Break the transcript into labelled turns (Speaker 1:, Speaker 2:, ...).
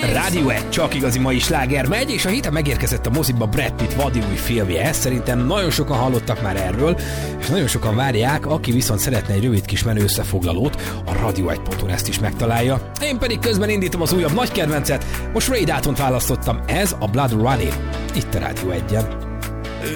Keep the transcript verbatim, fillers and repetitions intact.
Speaker 1: Rádió egy csak igazi mai sláger megy, és a héten megérkezett a moziba Brad Pitt vadi új filmje. Szerintem nagyon sokan hallottak már erről, és nagyon sokan várják, aki viszont szeretne egy rövid kis menő összefoglalót, a radio egy pont hu ezt is megtalálja. Én pedig közben indítom az újabb nagy kedvencet, most Ray Daltont választottam, ez a Blood Running, itt a Rádió egyen.